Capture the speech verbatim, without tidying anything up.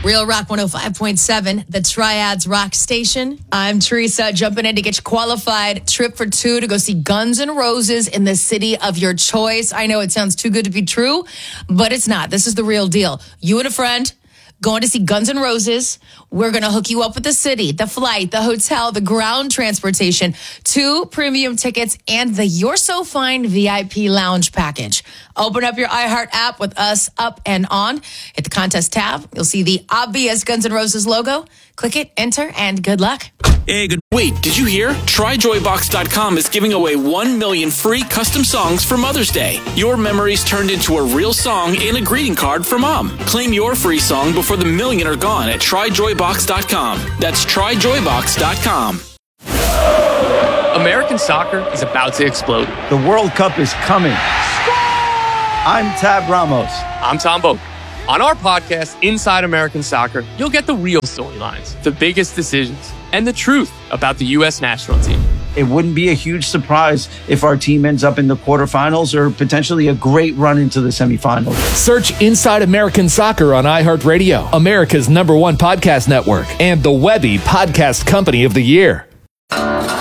Real Rock one oh five point seven, the Triads Rock Station. I'm Teresa, jumping in to get you qualified. Trip for two to go see Guns N' Roses in the city of your choice. I know it sounds too good to be true, but it's not. This is the real deal. You and a friend going to see Guns N' Roses. We're going to hook you up with the city, the flight, the hotel, the ground transportation, two premium tickets, and the You're So Fine V I P lounge package. Open up your iHeart app with us up and on. Hit the contest tab. You'll see the obvious Guns N' Roses logo. Click it, enter, and good luck. Hey, good. Wait, did you hear? Try Joy Box dot com is giving away one million free custom songs for Mother's Day. Your memories turned into a real song and a greeting card for Mom. Claim your free song before the million are gone at Try Joy Box dot com. That's Try Joy Box dot com. American soccer is about to explode. The World Cup is coming. I'm Tab Ramos. I'm Tom Boak. On our podcast, Inside American Soccer, you'll get the real storylines, the biggest decisions, and the truth about the U S national team. It wouldn't be a huge surprise if our team ends up in the quarterfinals or potentially a great run into the semifinals. Search Inside American Soccer on iHeartRadio, America's number one podcast network, and the Webby Podcast Company of the Year.